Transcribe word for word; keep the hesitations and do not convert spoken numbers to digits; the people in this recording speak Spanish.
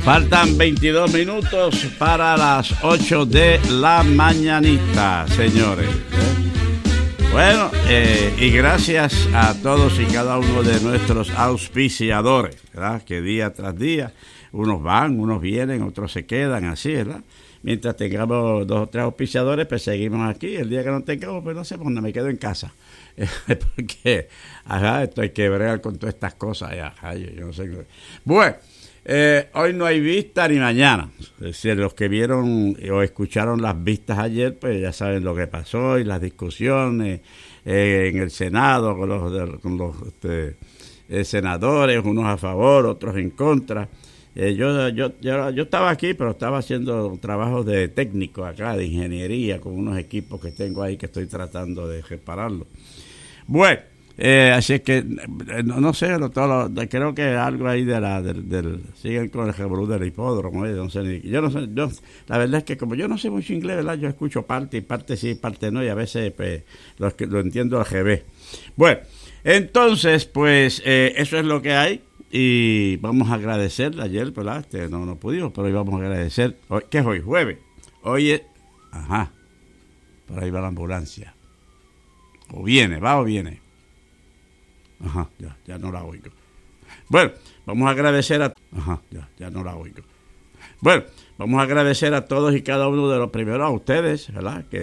Faltan veintidós minutos para las ocho de la mañanita, señores. ¿Eh? Bueno, eh, y gracias a todos y cada uno de nuestros auspiciadores, ¿verdad? Que día tras día, unos van, unos vienen, otros se quedan, así, ¿verdad? Mientras tengamos dos o tres auspiciadores, pues seguimos aquí. El día que no tengamos, pues no sé, pues me quedo en casa. Porque, ajá, esto hay que bregar con todas estas cosas. Ajá, yo, yo no sé. Bueno. Eh, hoy no hay vista ni mañana. Es decir, los que vieron o escucharon las vistas ayer, pues ya saben lo que pasó y las discusiones eh, en el Senado con los, de, con los este, eh, senadores, unos a favor, otros en contra. Eh, yo, yo, yo, yo estaba aquí, pero estaba haciendo trabajos de técnico acá, de ingeniería, con unos equipos que tengo ahí que estoy tratando de repararlos. Bueno. Eh, así es que, no, no sé, lo, todo lo, creo que algo ahí de la, del, del siguen con el revolú del hipódromo, eh, no sé, ni, yo no sé, yo, la verdad es que como yo no sé mucho inglés, ¿verdad? Yo escucho parte y parte sí, parte no, y a veces pues, lo, lo entiendo al revés. Bueno, entonces, pues, eh, eso es lo que hay, y vamos a agradecer, ayer, ¿verdad? Este, no, no pudimos, pero hoy vamos a agradecer, hoy, ¿qué es hoy? Jueves, hoy es, ajá, por ahí va la ambulancia, o viene, va o viene. Ajá, ya, ya no la oigo. Bueno, vamos a agradecer a... Ajá, ya, ya no la oigo. Bueno, vamos a agradecer a todos y cada uno de los primeros, a ustedes, ¿verdad? Que